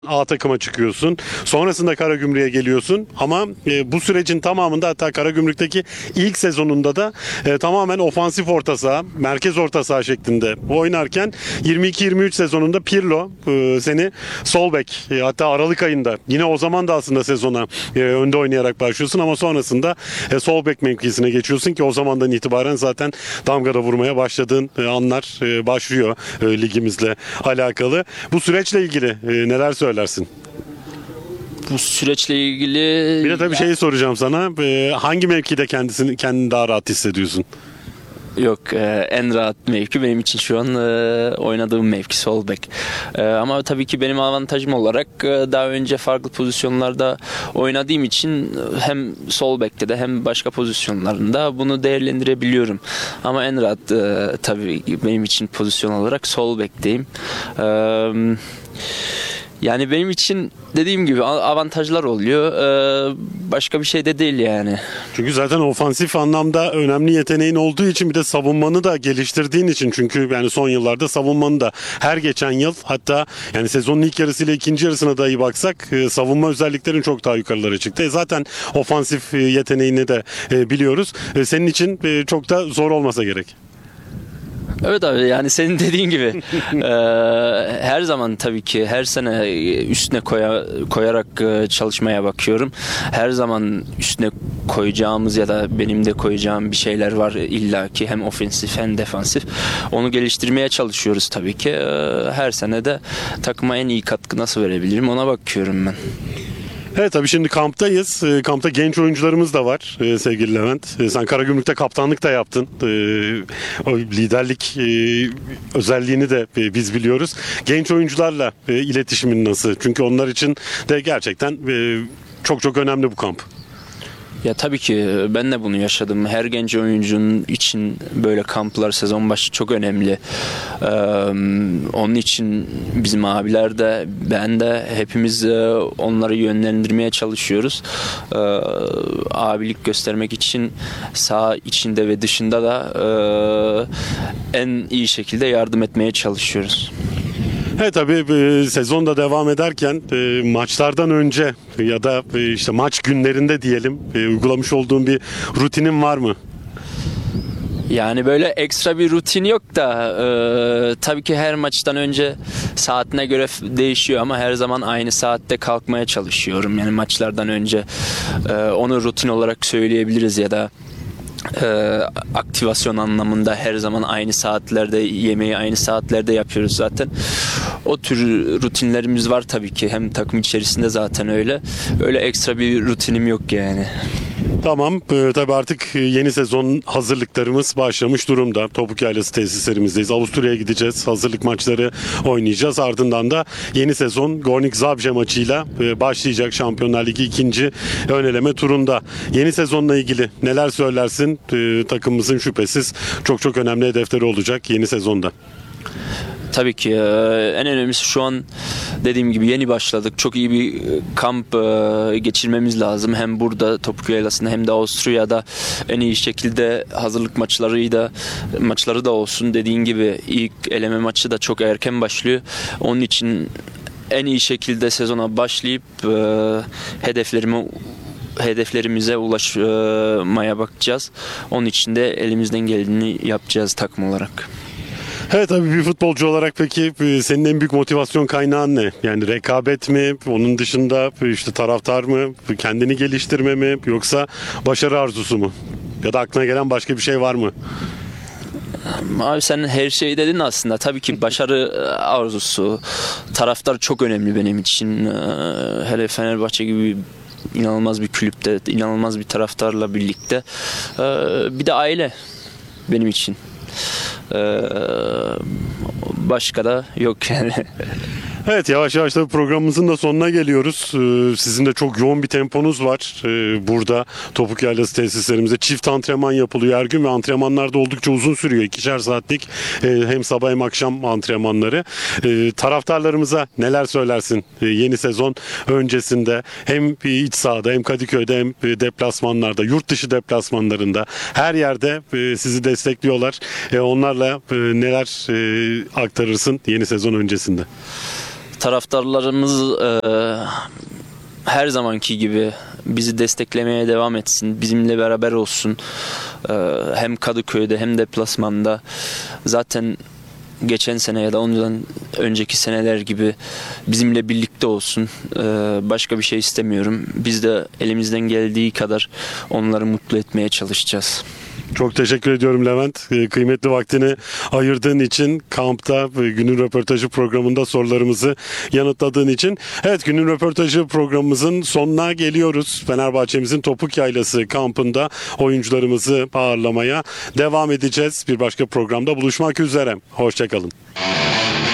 A takıma çıkıyorsun. Sonrasında Karagümrük'e geliyorsun. Ama bu sürecin tamamında, hatta Karagümrük'teki ilk sezonunda da tamamen ofansif orta saha, merkez orta saha şeklinde oynarken 22-23 sezonunda Pirlo seni sol bek, hatta Aralık ayında yine o zaman da aslında sezona önde oynayarak başlıyorsun ama sonrasında sol bek mevkisine geçiyorsun ki o zamandan itibaren zaten damgada vurmaya başladığın anlar başlıyor ligimizle alakalı. Bu süreçle ilgili neler söylersin? Bu süreçle ilgili Bir de tabii şeyi soracağım sana. Hangi mevkide kendini daha rahat hissediyorsun? yok, en rahat mevki benim için şu an oynadığım mevki sol bek. Ama tabii ki benim avantajım olarak daha önce farklı pozisyonlarda oynadığım için hem sol bekte de hem başka pozisyonlarında bunu değerlendirebiliyorum. Ama en rahat tabii benim için pozisyon olarak sol bekteyim. Yani benim için dediğim gibi avantajlar oluyor. Başka bir şey de değil yani. Çünkü zaten ofansif anlamda önemli yeteneğin olduğu için, bir de savunmanı da geliştirdiğin için, çünkü yani son yıllarda savunmanı da her geçen yıl, hatta yani sezonun ilk yarısıyla ikinci yarısına dahi baksak savunma özelliklerin çok daha yukarılara çıktı. Zaten ofansif yeteneğini de biliyoruz. Senin için çok da zor olmasa gerek. Evet abi, yani senin dediğin gibi her zaman tabii ki her sene üstüne koyarak çalışmaya bakıyorum. Her zaman üstüne koyacağımız ya da benim de koyacağım bir şeyler var illaki, hem ofensif hem defansif. Onu geliştirmeye çalışıyoruz tabii ki. Her sene de takıma en iyi katkı nasıl verebilirim ona bakıyorum ben. Evet, tabii şimdi kamptayız. Kampta genç oyuncularımız da var sevgili Levent. Sen Karagümrük'te kaptanlık da yaptın. O liderlik özelliğini de biz biliyoruz. Genç oyuncularla iletişimin nasıl? Çünkü onlar için de gerçekten çok çok önemli bu kamp. Ya tabii ki ben de bunu yaşadım. Her genç oyuncunun için böyle kamplar sezon başı çok önemli. Onun için bizim abiler de ben de hepimiz onları yönlendirmeye çalışıyoruz. Abilik göstermek için saha içinde ve dışında da en iyi şekilde yardım etmeye çalışıyoruz. Evet, tabii sezonda devam ederken maçlardan önce ya da işte maç günlerinde diyelim uygulamış olduğun bir rutinin var mı? Yani böyle ekstra bir rutin yok da tabii ki her maçtan önce saatine göre değişiyor ama her zaman aynı saatte kalkmaya çalışıyorum. Yani maçlardan önce onu rutin olarak söyleyebiliriz ya da aktivasyon anlamında her zaman aynı saatlerde yemeği aynı saatlerde yapıyoruz zaten. O tür rutinlerimiz var tabii ki. Hem takım içerisinde zaten öyle. Öyle ekstra bir rutinim yok yani. Tamam, tabii artık yeni sezon hazırlıklarımız başlamış durumda. Topuk Yaylası tesislerimizdeyiz. Avusturya'ya gideceğiz. Hazırlık maçları oynayacağız. Ardından da yeni sezon Gornik Zabrze maçıyla başlayacak, Şampiyonlar Ligi ikinci ön eleme turunda. Yeni sezonla ilgili neler söylersin? Takımımızın şüphesiz çok çok önemli hedefleri olacak yeni sezonda. Tabii ki en önemlisi şu an dediğim gibi yeni başladık. Çok iyi bir kamp geçirmemiz lazım. Hem burada Topuk Yaylası'nda hem de Avusturya'da en iyi şekilde hazırlık maçları da olsun. Dediğin gibi ilk eleme maçı da çok erken başlıyor. Onun için en iyi şekilde sezona başlayıp hedeflerimize ulaşmaya bakacağız. Onun için de elimizden geldiğini yapacağız takım olarak. Evet, tabii bir futbolcu olarak peki senin en büyük motivasyon kaynağın ne? Yani rekabet mi? Onun dışında işte taraftar mı? Kendini geliştirme mi? Yoksa başarı arzusu mu? Ya da aklına gelen başka bir şey var mı? Abi sen her şeyi dedin aslında. Tabii ki başarı arzusu, taraftar çok önemli benim için. Hele Fenerbahçe gibi inanılmaz bir kulüpte, inanılmaz bir taraftarla birlikte. Bir de aile benim için. Başka da yok yani. Evet, yavaş yavaş da programımızın da sonuna geliyoruz. Sizin de çok yoğun bir temponuz var. Burada Topuk Yaylası tesislerimizde çift antrenman yapılıyor her gün ve antrenmanlar da oldukça uzun sürüyor. 2'şer saatlik hem sabah hem akşam antrenmanları. Taraftarlarımıza neler söylersin yeni sezon öncesinde, hem iç sahada hem Kadıköy'de hem deplasmanlarda, yurt dışı deplasmanlarında her yerde sizi destekliyorlar. Onlarla neler aktarırsın yeni sezon öncesinde? Taraftarlarımız her zamanki gibi bizi desteklemeye devam etsin. Bizimle beraber olsun. Hem Kadıköy'de hem deplasmanda. Zaten geçen sene ya da ondan önceki seneler gibi bizimle birlikte olsun. Başka bir şey istemiyorum. Biz de elimizden geldiği kadar onları mutlu etmeye çalışacağız. Çok teşekkür ediyorum Levent. Kıymetli vaktini ayırdığın için, kampta günün röportajı programında sorularımızı yanıtladığın için. Evet, günün röportajı programımızın sonuna geliyoruz. Fenerbahçe'mizin Topuk Yaylası kampında oyuncularımızı ağırlamaya devam edeceğiz. Bir başka programda buluşmak üzere. Hoşça kalın.